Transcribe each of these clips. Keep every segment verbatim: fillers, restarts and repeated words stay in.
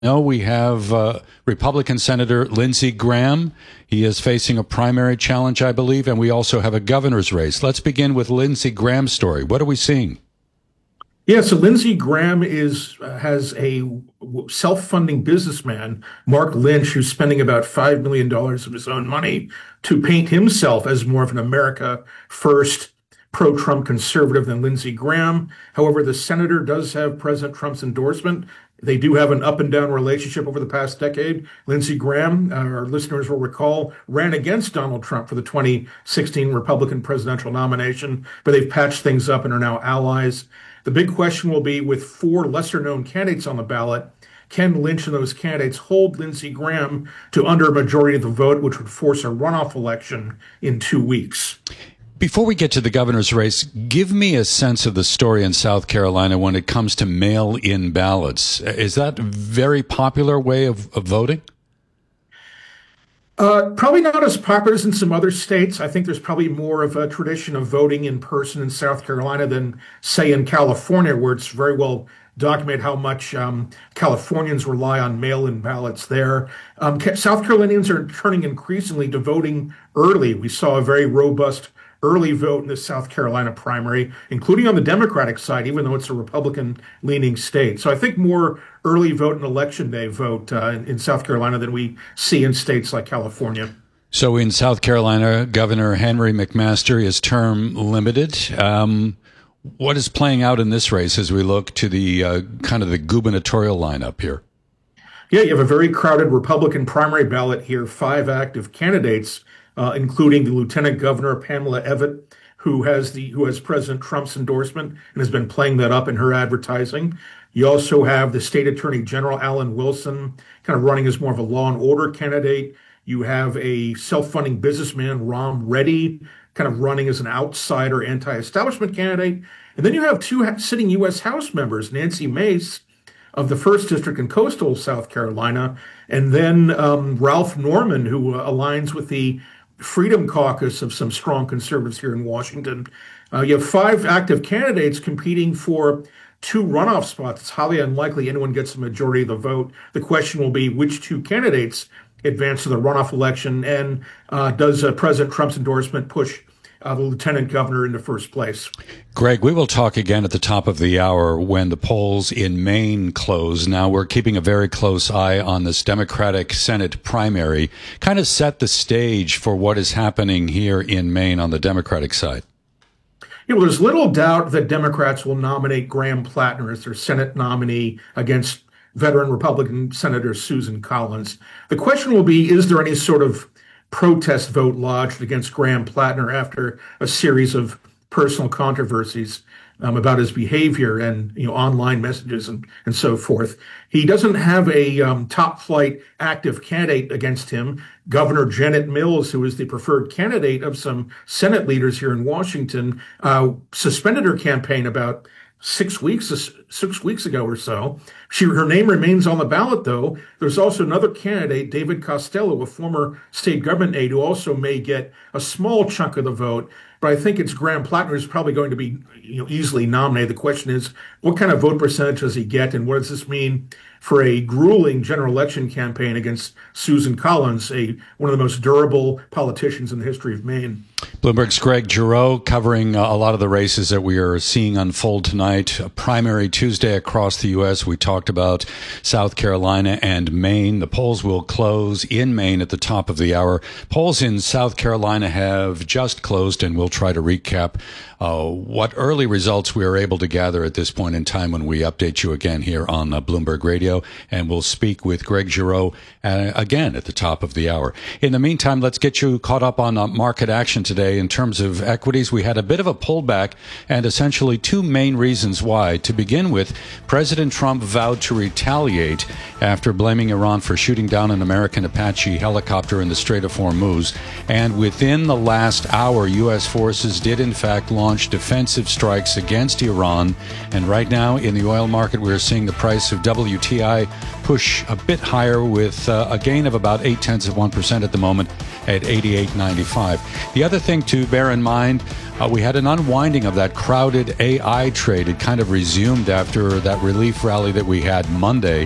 No, we have uh, Republican Senator Lindsey Graham. He is facing a primary challenge, I believe, and we also have a governor's race. Let's begin with Lindsey Graham's story. What are we seeing? Yeah, so Lindsey Graham is uh, has a self-funding businessman, Mark Lynch, who's spending about five million dollars of his own money to paint himself as more of an America First pro-Trump conservative than Lindsey Graham. However, the senator does have President Trump's endorsement. They do have an up and down relationship over the past decade. Lindsey Graham, uh, our listeners will recall, ran against Donald Trump for the twenty sixteen Republican presidential nomination, but they've patched things up and are now allies. The big question will be, with four lesser-known candidates on the ballot, can Lynch and those candidates hold Lindsey Graham to under a majority of the vote, which would force a runoff election in two weeks? Before we get to the governor's race, give me a sense of the story in South Carolina when it comes to mail-in ballots. Is that a very popular way of, of voting? Uh, probably not as popular as in some other states. I think there's probably more of a tradition of voting in person in South Carolina than, say, in California, where it's very well documented how much um, Californians rely on mail-in ballots there. Um, South Carolinians are turning increasingly to voting early. We saw a very robust early vote in the South Carolina primary, including on the Democratic side, even though it's a Republican-leaning state. So I think more early vote and election day vote uh, in, in South Carolina than we see in states like California. So in South Carolina, Governor Henry McMaster is term limited. Um, what is playing out in this race as we look to the uh, kind of the gubernatorial lineup here? Yeah, you have a very crowded Republican primary ballot here, five active candidates, Uh, including the Lieutenant Governor Pamela Evette, who has the who has President Trump's endorsement and has been playing that up in her advertising. You also have the State Attorney General Alan Wilson, kind of running as more of a law and order candidate. You have a self-funding businessman, Ron Reddy, kind of running as an outsider anti-establishment candidate. And then you have two sitting U S House members, Nancy Mace of the first District in coastal South Carolina, and then um, Ralph Norman, who uh, aligns with the Freedom Caucus of some strong conservatives here in Washington. Uh, you have five active candidates competing for two runoff spots. It's highly unlikely anyone gets a majority of the vote. The question will be which two candidates advance to the runoff election, and uh, does uh, President Trump's endorsement push Uh, the lieutenant governor in the first place. Greg, we will talk again at the top of the hour when the polls in Maine close. Now, we're keeping a very close eye on this Democratic Senate primary. Kind of set the stage for what is happening here in Maine on the Democratic side. You know, there's little doubt that Democrats will nominate Graham Plattner as their Senate nominee against veteran Republican Senator Susan Collins. The question will be, is there any sort of protest vote lodged against Graham Plattner after a series of personal controversies um, about his behavior and, you know, online messages and, and so forth? He doesn't have a um, top flight active candidate against him. Governor Janet Mills, who is the preferred candidate of some Senate leaders here in Washington, uh, suspended her campaign about six weeks six weeks ago or so. She her name remains on the ballot, though. There's also another candidate, David Costello, a former state government aide, who also may get a small chunk of the vote. But I think it's Graham Plattner who's probably going to be, you know, easily nominated. The question is, what kind of vote percentage does he get, and what does this mean for a grueling general election campaign against Susan Collins, a one of the most durable politicians in the history of Maine? Bloomberg's Greg Giroux covering uh, a lot of the races that we are seeing unfold tonight. A primary Tuesday across the U S. We talked about South Carolina and Maine. The polls will close in Maine at the top of the hour. Polls in South Carolina have just closed, and we'll try to recap uh, what early results we are able to gather at this point in time when we update you again here on uh, Bloomberg Radio. And we'll speak with Greg Giroux uh, again at the top of the hour. In the meantime, let's get you caught up on uh, market action today. In terms of equities, we had a bit of a pullback, and essentially two main reasons why. To begin with, President Trump vowed to retaliate after blaming Iran for shooting down an American Apache helicopter in the Strait of Hormuz. And within the last hour, U S forces did in fact launch defensive strikes against Iran. And right now in the oil market, we're seeing the price of W T I push a bit higher with uh, a gain of about eight tenths of one percent at the moment at eighty-eight ninety-five. The other thing to bear in mind, uh, we had an unwinding of that crowded A I trade. It kind of resumed after that relief rally that we had Monday.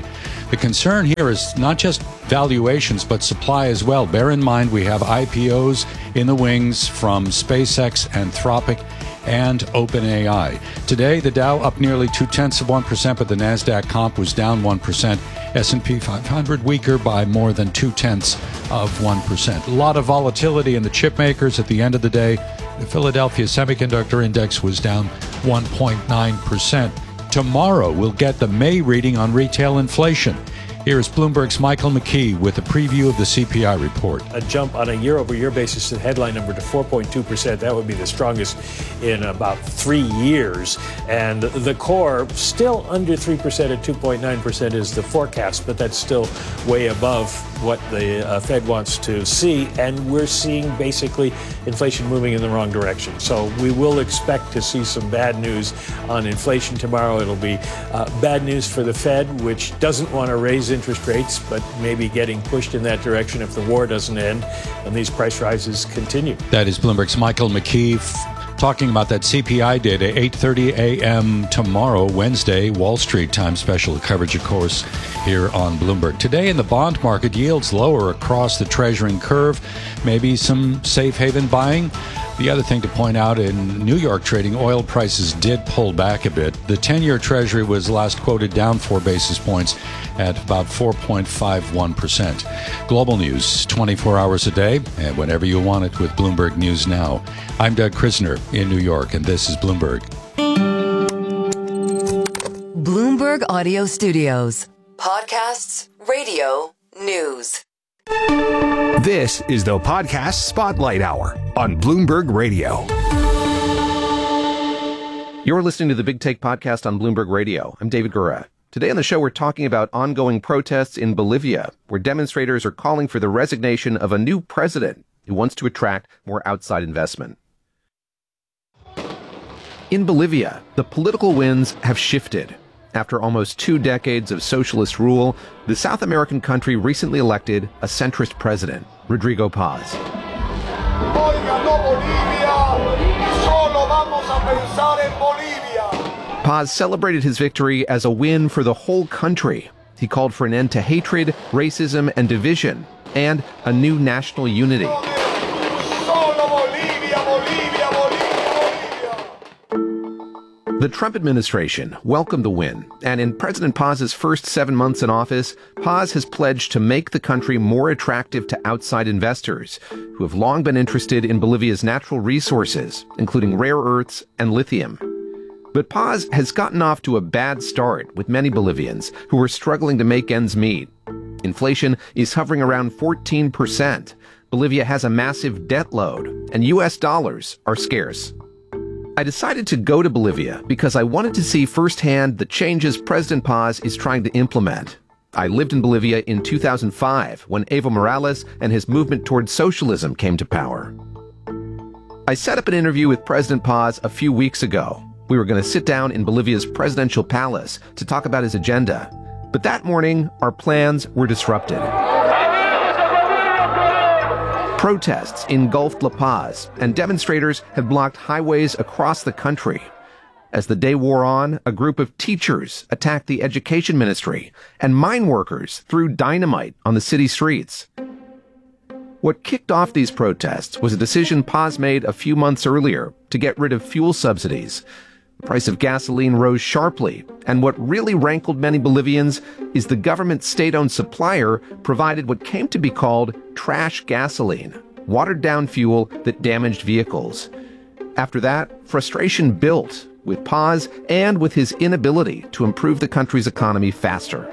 The concern here is not just valuations, but supply as well. Bear in mind, we have I P Os in the wings from SpaceX, Anthropic, and OpenAI. Today, the Dow up nearly two-tenths of one percent, but the NASDAQ comp was down one percent. S and P five hundred weaker by more than two-tenths of one percent. A lot of volatility in the chip makers at the end of the day. The Philadelphia Semiconductor Index was down one point nine percent. Tomorrow, we'll get the May reading on retail inflation. Here is Bloomberg's Michael McKee with a preview of the C P I report. A jump on a year-over-year basis, the headline number to four point two percent. That would be the strongest in about three years. And the core still under three percent at two point nine percent is the forecast, but that's still way above what the uh, Fed wants to see. And we're seeing basically inflation moving in the wrong direction. So we will expect to see some bad news on inflation tomorrow. It'll be uh, bad news for the Fed, which doesn't want to raise interest rates, but maybe getting pushed in that direction if the war doesn't end and these price rises continue. That is Bloomberg's Michael McKee talking about that C P I data, eight thirty a.m. tomorrow, Wednesday, Wall Street time special coverage, of course, here on Bloomberg. Today in the bond market, yields lower across the Treasury curve, maybe some safe haven buying. The other thing to point out, in New York trading, oil prices did pull back a bit. The ten-year Treasury was last quoted down four basis points at about four point five one percent. Global news, twenty-four hours a day, and whenever you want it with Bloomberg News Now. I'm Doug Krisner in New York, and this is Bloomberg. Bloomberg Audio Studios. Podcasts, radio, news. This is the Podcast Spotlight Hour on Bloomberg Radio. You're listening to the Big Take Podcast on Bloomberg Radio. I'm David Gura. Today on the show, we're talking about ongoing protests in Bolivia, where demonstrators are calling for the resignation of a new president who wants to attract more outside investment. In Bolivia, the political winds have shifted. After almost two decades of socialist rule, the South American country recently elected a centrist president, Rodrigo Paz. Paz celebrated his victory as a win for the whole country. He called for an end to hatred, racism, and division, and a new national unity. The Trump administration welcomed the win, and in President Paz's first seven months in office, Paz has pledged to make the country more attractive to outside investors who have long been interested in Bolivia's natural resources, including rare earths and lithium. But Paz has gotten off to a bad start with many Bolivians who are struggling to make ends meet. Inflation is hovering around fourteen percent. Bolivia has a massive debt load, and U S dollars are scarce. I decided to go to Bolivia because I wanted to see firsthand the changes President Paz is trying to implement. I lived in Bolivia in two thousand five when Evo Morales and his movement towards socialism came to power. I set up an interview with President Paz a few weeks ago. We were going to sit down in Bolivia's presidential palace to talk about his agenda. But that morning, our plans were disrupted. Protests engulfed La Paz, and demonstrators have blocked highways across the country. As the day wore on, a group of teachers attacked the education ministry, and mine workers threw dynamite on the city streets. What kicked off these protests was a decision Paz made a few months earlier to get rid of fuel subsidies. The price of gasoline rose sharply, and what really rankled many Bolivians is the government state-owned supplier provided what came to be called trash gasoline, watered-down fuel that damaged vehicles. After that, frustration built with Paz and with his inability to improve the country's economy faster.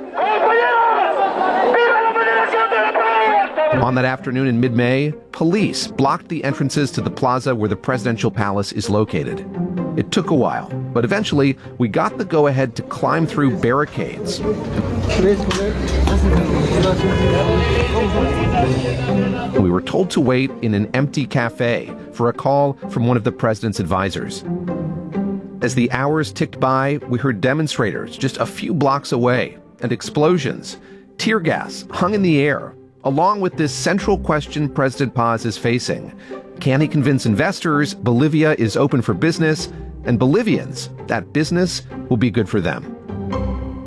On that afternoon in mid-May, police blocked the entrances to the plaza where the presidential palace is located. It took a while, but eventually we got the go-ahead to climb through barricades. We were told to wait in an empty cafe for a call from one of the president's advisors. As the hours ticked by, we heard demonstrators just a few blocks away, and explosions. Tear gas hung in the air, along with this central question President Paz is facing. Can he convince investors Bolivia is open for business, and Bolivians that business will be good for them?